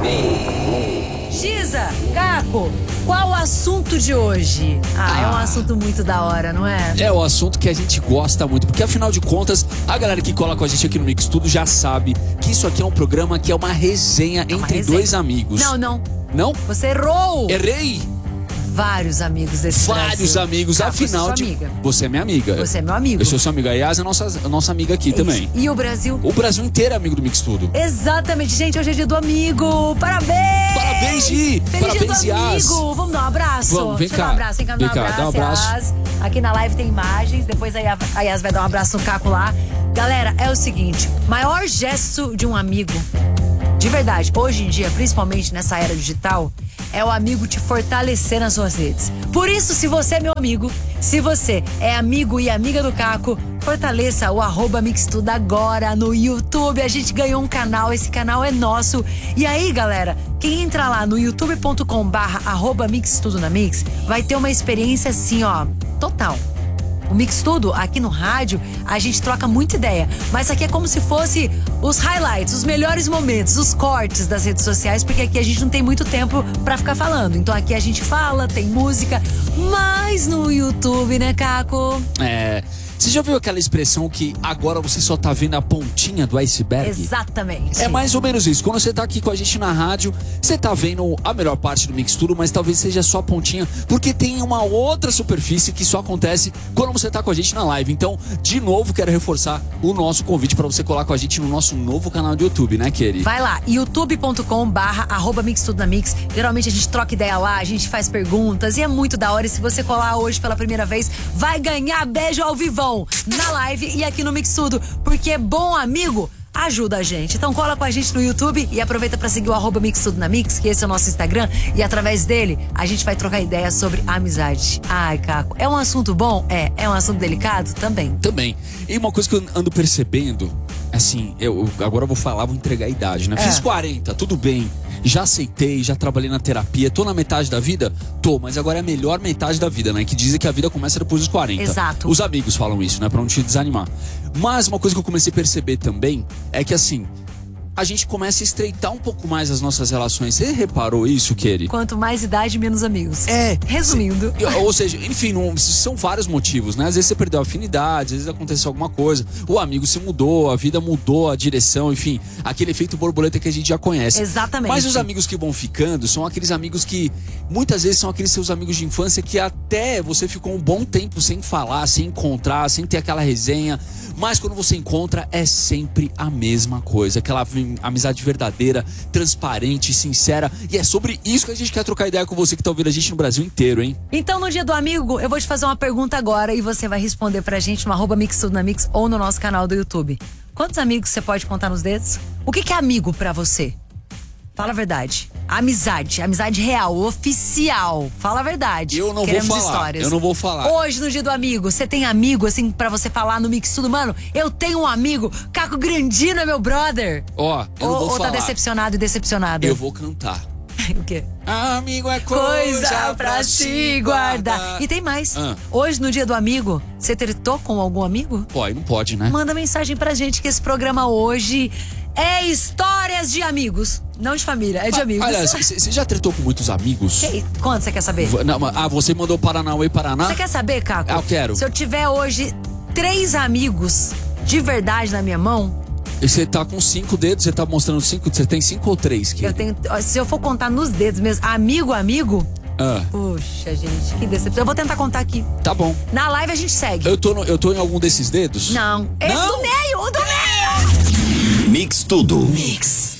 Giza, Caco, qual o assunto de hoje? É um assunto muito da hora, não é? É o assunto que a gente gosta muito, porque afinal de contas, a galera que cola com a gente aqui no Mix Tudo já sabe que isso aqui é um programa que é uma resenha entre dois amigos. Não. Não? Você errou! Errei! Vários amigos desse Vários Brasil. amigos, Caco, afinal eu sou de... amiga. Você é minha amiga. Você é meu amigo. Eu sou seu amigo. A Yas é a nossa amiga aqui também. E o Brasil? O Brasil inteiro é amigo do Mix Tudo. Exatamente, gente. Hoje é dia do amigo. Parabéns! Parabéns, Gi! Feliz Parabéns, dia do Yas! amigo! Vamos dar um abraço? Vamos, vem Deixa eu cá. dar um abraço. Vem cá, Vem cá, dá um abraço. Yas. Aqui na live tem imagens. Depois a Yas vai dar um abraço no Caco lá. Galera, é o seguinte. Maior gesto de um amigo, de verdade, hoje em dia, principalmente nessa era digital, é o amigo te fortalecer nas suas redes. Por isso, se você é meu amigo, se você é amigo e amiga do Caco, fortaleça o @mixtudo agora no YouTube. A gente ganhou um canal, esse canal é nosso. E aí, galera, quem entra lá no youtube.com/@mixtudo na Mix vai ter uma experiência assim, ó, total. O Mix Tudo, aqui no rádio, a gente troca muita ideia. Mas aqui é como se fosse os highlights, os melhores momentos, os cortes das redes sociais, porque aqui a gente não tem muito tempo pra ficar falando. Então aqui a gente fala, tem música, mas no YouTube, né, Caco? Você já viu aquela expressão que agora você só tá vendo a pontinha do iceberg? Exatamente. É mais ou menos isso. Quando você tá aqui com a gente na rádio, você tá vendo a melhor parte do Mix Tudo, mas talvez seja só a pontinha, porque tem uma outra superfície que só acontece quando você tá com a gente na live. Então, de novo, quero reforçar o nosso convite pra você colar com a gente no nosso novo canal de YouTube, né, Keri? Vai lá, youtube.com/@mixtudo na Mix. Geralmente a gente troca ideia lá, a gente faz perguntas e é muito da hora. E se você colar hoje pela primeira vez, vai ganhar beijo ao vivão na live e aqui no Mix Tudo, porque bom amigo ajuda a gente. Então cola com a gente no YouTube e aproveita para seguir o @mixtudo na Mix, que esse é o nosso Instagram, e através dele a gente vai trocar ideias sobre amizade. Ai, Caco, é um assunto bom? É um assunto delicado? Também. E uma coisa que eu ando percebendo, assim, eu agora vou falar, vou entregar a idade, né? Fiz 40, tudo bem. Já aceitei, já trabalhei na terapia, tô na metade da vida? Tô, mas agora é a melhor metade da vida, né? Que dizem que a vida começa depois dos 40. Exato. Os amigos falam isso, né? Pra não te desanimar. Mas uma coisa que eu comecei a perceber também é que, assim, a gente começa a estreitar um pouco mais as nossas relações. Você reparou isso, Keri? Quanto mais idade, menos amigos. Resumindo. Ou seja, enfim, são vários motivos, né? Às vezes você perdeu a afinidade, às vezes aconteceu alguma coisa, o amigo se mudou, a vida mudou, a direção, enfim, aquele efeito borboleta que a gente já conhece. Exatamente. Mas os amigos que vão ficando são aqueles amigos que muitas vezes são aqueles seus amigos de infância que até você ficou um bom tempo sem falar, sem encontrar, sem ter aquela resenha. Mas quando você encontra, é sempre a mesma coisa. Aquela amizade verdadeira, transparente, sincera. E é sobre isso que a gente quer trocar ideia com você que tá ouvindo a gente no Brasil inteiro, hein? Então, no dia do amigo, eu vou te fazer uma pergunta agora e você vai responder pra gente no @mixtudo na Mix ou no nosso canal do YouTube. Quantos amigos você pode contar nos dedos? O que é amigo pra você? Fala a verdade. Amizade real, oficial. Fala a verdade. Eu não Queremos vou falar. histórias. Eu não vou falar. Hoje, no dia do amigo, você tem amigo, assim, pra você falar no Mix Tudo? Mano, eu tenho um amigo, Caco Grandino é meu brother. Ó, eu não vou ou falar. tá decepcionado e decepcionada? Eu vou cantar. O quê? Amigo é coisa pra se guardar. E tem mais. Hoje, no dia do amigo, você tretou com algum amigo? Pô, não pode, né? Manda mensagem pra gente que esse programa hoje é histórias de amigos. Não de família, é de amigos. Aliás, você já tretou com muitos amigos? Quanto você quer saber? Você mandou Paranauê, Paraná? Você quer saber, Caco? Eu quero. Se eu tiver hoje 3 amigos de verdade na minha mão... E você tá com 5 dedos, você tá mostrando 5, você tem 5 ou 3? Eu tenho, se eu for contar nos dedos mesmo, amigo... Ah. Puxa, gente, que decepção. Eu vou tentar contar aqui. Tá bom. Na live a gente segue. Eu tô em algum desses dedos? Não. Esse Não? do meio, o do meio! Mix Tudo. Mix.